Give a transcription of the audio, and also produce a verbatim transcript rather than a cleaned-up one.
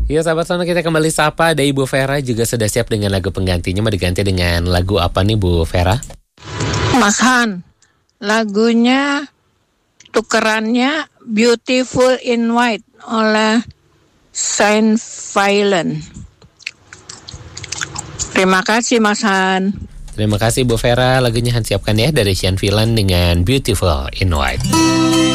Ya sahabat Sonora, kita kembali sapa. Ada Ibu Vera juga sudah siap dengan lagu penggantinya. Mau diganti dengan lagu apa nih Bu Vera? Mas Han, lagunya tukerannya Beautiful in White oleh Saint Violent. Terima kasih Mas Han. Terima kasih Bu Vera. Lagunya Han siapkan ya dari Saint Violent dengan Beautiful in White.